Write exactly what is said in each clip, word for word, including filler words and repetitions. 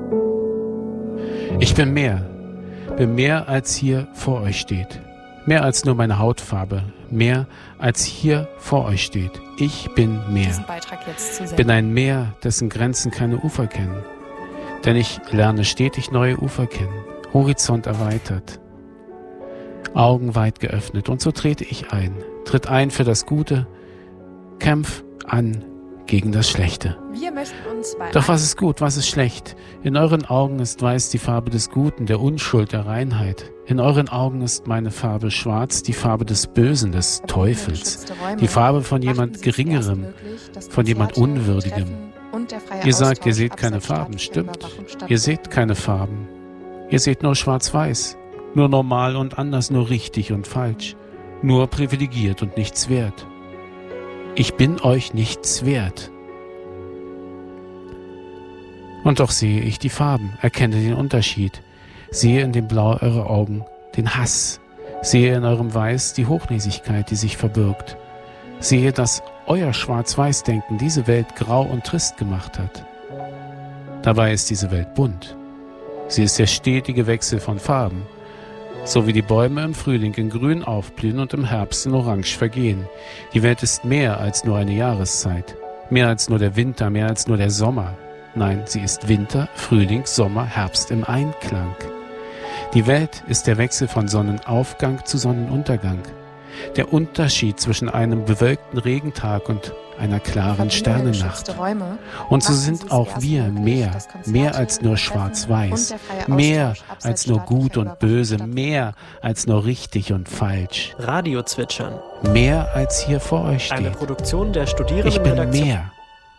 Ich bin mehr, bin mehr als hier vor euch steht. Mehr als nur meine Hautfarbe, mehr als hier vor euch steht. Ich bin mehr. Bin ein Meer, dessen Grenzen keine Ufer kennen. Denn ich lerne stetig neue Ufer kennen, Horizont erweitert, Augen weit geöffnet. Und so trete ich ein, tritt ein für das Gute, kämpf an gegen das Schlechte. Wir möchten uns bei Doch was ist gut, was ist schlecht? In euren Augen ist weiß die Farbe des Guten, der Unschuld, der Reinheit. In euren Augen ist meine Farbe schwarz, die Farbe des Bösen, des Teufels. Die Farbe von jemand Geringerem, von jemand Unwürdigem. Ihr sagt, ihr seht keine Farben, stimmt. Ihr seht keine Farben. Ihr seht nur schwarz-weiß, nur normal und anders, nur richtig und falsch, nur privilegiert und nichts wert. Ich bin euch nichts wert. Und doch sehe ich die Farben, erkenne den Unterschied, sehe in dem Blau eurer Augen den Hass, sehe in eurem Weiß die Hochnäsigkeit, die sich verbirgt, sehe, dass euer Schwarz-Weiß-Denken diese Welt grau und trist gemacht hat. Dabei ist diese Welt bunt. Sie ist der stetige Wechsel von Farben, so wie die Bäume im Frühling in Grün aufblühen und im Herbst in Orange vergehen. Die Welt ist mehr als nur eine Jahreszeit, mehr als nur der Winter, mehr als nur der Sommer. Nein, sie ist Winter, Frühling, Sommer, Herbst im Einklang. Die Welt ist der Wechsel von Sonnenaufgang zu Sonnenuntergang. Der Unterschied zwischen einem bewölkten Regentag und einer klaren Sternennacht. Und so sind auch wir mehr, mehr als nur schwarz-weiß, mehr als nur gut und böse, mehr als nur richtig und falsch. Radio zwitschern. Mehr als hier vor euch steht. Eine Produktion der Ich bin Studierendenredaktion. mehr.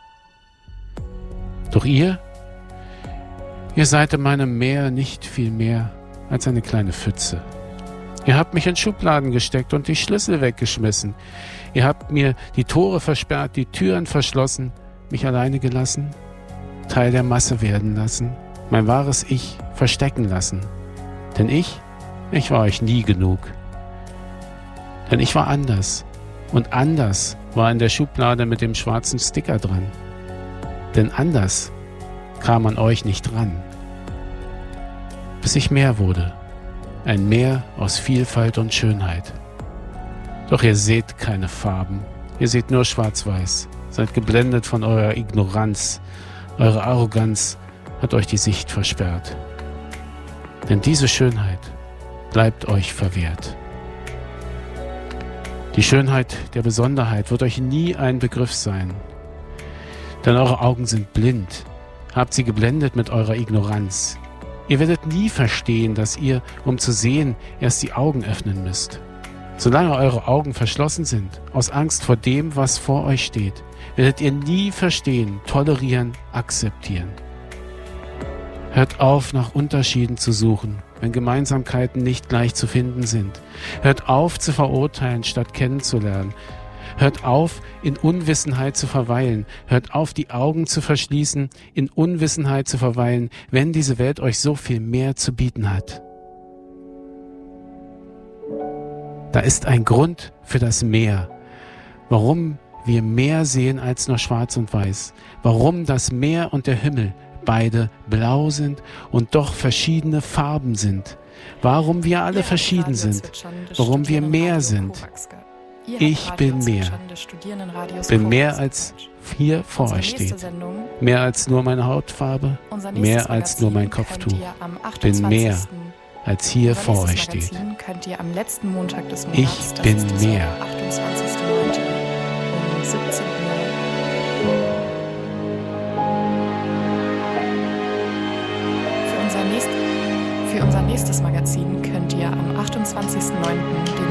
Doch ihr? Ihr seid in meinem Meer nicht viel mehr als eine kleine Pfütze. Ihr habt mich in Schubladen gesteckt und die Schlüssel weggeschmissen. Ihr habt mir die Tore versperrt, die Türen verschlossen, mich alleine gelassen, Teil der Masse werden lassen, mein wahres Ich verstecken lassen. Denn ich, ich war euch nie genug. Denn ich war anders. Und anders war in der Schublade mit dem schwarzen Sticker dran. Denn anders kam an euch nicht ran. Bis ich mehr wurde. Ein Meer aus Vielfalt und Schönheit. Doch ihr seht keine Farben. Ihr seht nur schwarz-weiß. Seid geblendet von eurer Ignoranz. Eure Arroganz hat euch die Sicht versperrt. Denn diese Schönheit bleibt euch verwehrt. Die Schönheit der Besonderheit wird euch nie ein Begriff sein. Denn eure Augen sind blind. Habt sie geblendet mit eurer Ignoranz. Ihr werdet nie verstehen, dass ihr, um zu sehen, erst die Augen öffnen müsst. Solange eure Augen verschlossen sind, aus Angst vor dem, was vor euch steht, werdet ihr nie verstehen, tolerieren, akzeptieren. Hört auf, nach Unterschieden zu suchen, wenn Gemeinsamkeiten nicht gleich zu finden sind. Hört auf, zu verurteilen, statt kennenzulernen. Hört auf, in Unwissenheit zu verweilen. Hört auf, die Augen zu verschließen, in Unwissenheit zu verweilen, wenn diese Welt euch so viel mehr zu bieten hat. Da ist ein Grund für das Meer, warum wir mehr sehen als nur schwarz und weiß, warum das Meer und der Himmel beide blau sind und doch verschiedene Farben sind, warum wir alle verschieden sind, warum wir mehr sind. Ich bin mehr, bin mehr als hier vor euch steht, mehr als nur meine Hautfarbe, mehr als nur mein Kopftuch, bin mehr als hier vor euch steht. Ich bin mehr. Für unser nächstes Magazin könnt ihr am achtundzwanzigsten neunten den